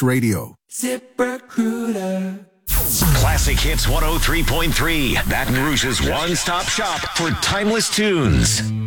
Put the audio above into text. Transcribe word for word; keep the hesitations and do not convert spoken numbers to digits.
Radio. ZipRecruiter. Classic Hits one oh three point three, Baton Rouge's one-stop shop for timeless tunes.